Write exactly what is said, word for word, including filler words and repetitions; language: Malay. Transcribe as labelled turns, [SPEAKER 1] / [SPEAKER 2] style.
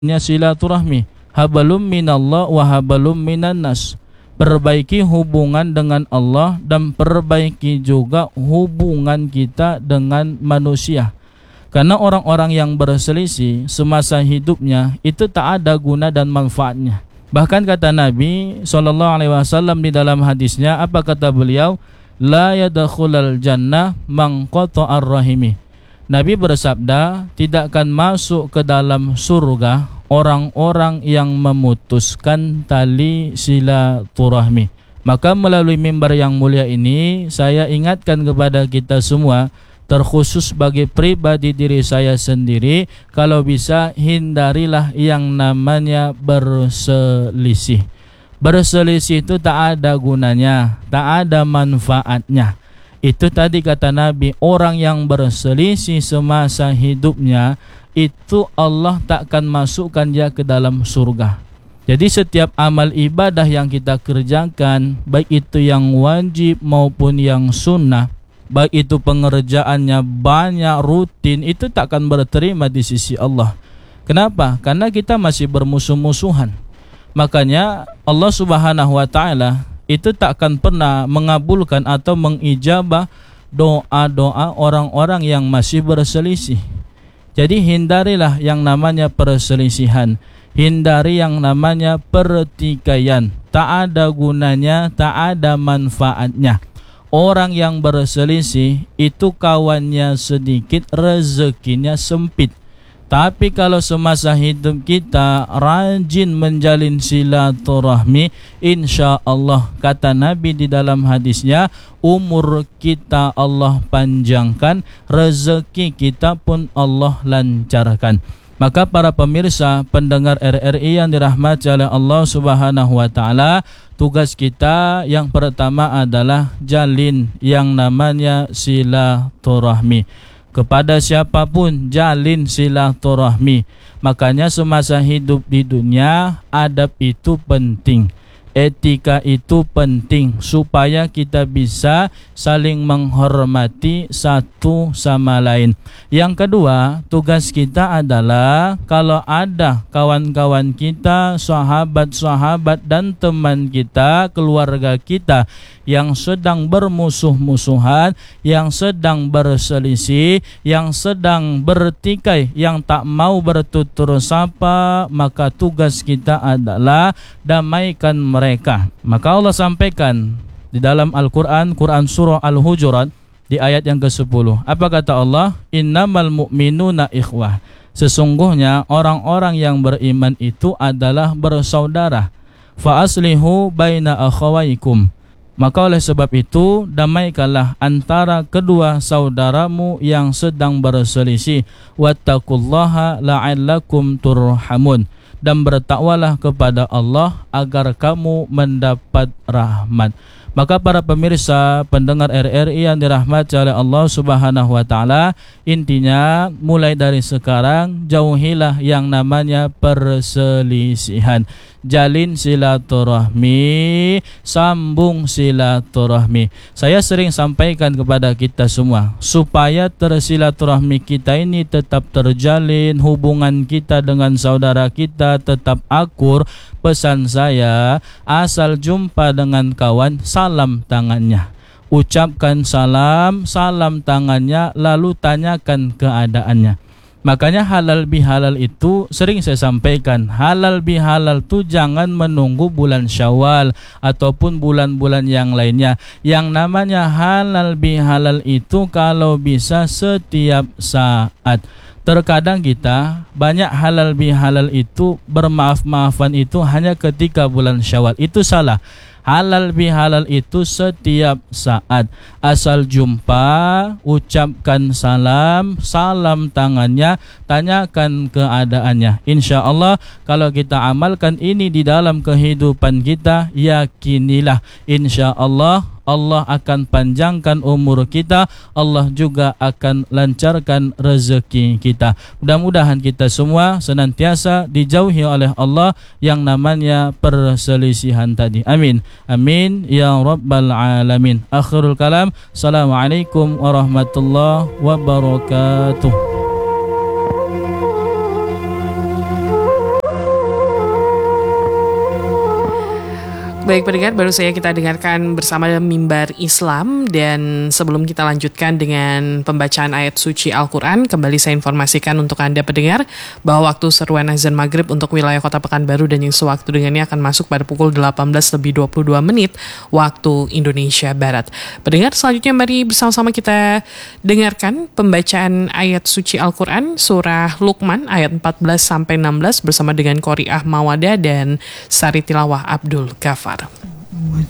[SPEAKER 1] silaturahmi, habalum minallah wa habalum minan nas. Perbaiki hubungan dengan Allah dan perbaiki juga hubungan kita dengan manusia. Karena orang-orang yang berselisih semasa hidupnya itu tak ada guna dan manfaatnya. Bahkan kata Nabi sallallahu alaihi wasallam di dalam hadisnya, apa kata beliau? La yadkhulul jannah man qata'ar rahimi. Nabi bersabda, tidak akan masuk ke dalam surga orang-orang yang memutuskan tali silaturahmi. Maka melalui mimbar yang mulia ini, saya ingatkan kepada kita semua, terkhusus bagi pribadi diri saya sendiri, kalau bisa hindarilah yang namanya berselisih. Berselisih itu tak ada gunanya, tak ada manfaatnya. Itu tadi kata Nabi, orang yang berselisih semasa hidupnya, itu Allah takkan masukkan dia ke dalam surga. Jadi setiap amal ibadah yang kita kerjakan, baik itu yang wajib maupun yang sunnah, baik itu pengerjaannya banyak, rutin, itu takkan berterima di sisi Allah. Kenapa? Karena kita masih bermusuh-musuhan. Makanya Allah Subhanahu wa taala itu takkan pernah mengabulkan atau mengijabah doa-doa orang-orang yang masih berselisih. Jadi hindarilah yang namanya perselisihan, hindari yang namanya pertikaian. Tak ada gunanya, tak ada manfaatnya. Orang yang berselisih itu kawannya sedikit, rezekinya sempit. Tapi kalau semasa hidup kita rajin menjalin silaturahmi, insya Allah kata Nabi di dalam hadisnya, umur kita Allah panjangkan, rezeki kita pun Allah lancarkan. Maka para pemirsa pendengar R R I yang dirahmati oleh Allah Subhanahu wa taala, tugas kita yang pertama adalah jalin yang namanya silaturahmi. Kepada siapapun jalin silaturahmi. Makanya semasa hidup di dunia, adab itu penting, etika itu penting, supaya kita bisa saling menghormati satu sama lain. Yang kedua, tugas kita adalah kalau ada kawan-kawan kita, sahabat-sahabat dan teman kita, keluarga kita yang sedang bermusuh-musuhan, yang sedang berselisih, yang sedang bertikai, yang tak mau bertutur sapa, maka tugas kita adalah damaikan mereka. Maka Allah sampaikan di dalam Al-Quran, Quran Surah Al-Hujurat di ayat yang kesepuluh. Apa kata Allah? Innamal mu'minuna ikhwah. Sesungguhnya orang-orang yang beriman itu adalah bersaudara. Fa aslihu baina akhawaikum. Maka oleh sebab itu, damaikanlah antara kedua saudaramu yang sedang berselisih. Wattaqullaha la'allakum turhamun. Dan bertakwalah kepada Allah agar kamu mendapat rahmat. Maka para pemirsa pendengar R R I yang dirahmati oleh Allah Subhanahu wa taala, intinya mulai dari sekarang jauhilah yang namanya perselisihan. Jalin silaturahmi, sambung silaturahmi. Saya sering sampaikan kepada kita semua, supaya tersilaturahmi kita ini tetap terjalin, hubungan kita dengan saudara kita tetap akur. Pesan saya, asal jumpa dengan kawan, salam tangannya. Ucapkan salam, salam tangannya, lalu tanyakan keadaannya. Makanya halal bihalal itu sering saya sampaikan, halal bihalal itu jangan menunggu bulan Syawal ataupun bulan-bulan yang lainnya. Yang namanya halal bihalal itu kalau bisa setiap saat. Terkadang kita banyak halal bihalal itu bermaaf-maafan itu hanya ketika bulan Syawal. Itu salah. Halal bihalal itu setiap saat. Asal jumpa, ucapkan salam, salam tangannya, tanyakan keadaannya. Insya Allah kalau kita amalkan ini di dalam kehidupan kita, yakinilah insya Allah Allah akan panjangkan umur kita, Allah juga akan lancarkan rezeki kita. Mudah-mudahan kita semua senantiasa dijauhi oleh Allah yang namanya perselisihan tadi. Amin. Amin ya rabbal alamin. Akhirul kalam. Assalamualaikum warahmatullahi wabarakatuh.
[SPEAKER 2] Baik pendengar, baru saja kita dengarkan bersama Mimbar Islam, dan sebelum kita lanjutkan dengan pembacaan ayat suci Al-Quran, kembali saya informasikan untuk Anda pendengar bahwa waktu seruan azan maghrib untuk wilayah Kota Pekanbaru dan yang sewaktu dengannya akan masuk pada pukul delapan belas lebih dua puluh dua menit waktu Indonesia Barat. Pendengar, selanjutnya mari bersama-sama kita dengarkan pembacaan ayat suci Al-Quran surah Luqman ayat empat belas sampai enam belas bersama dengan Qori'ah Mawadah dan Sari Tilawah Abdul Ghafar.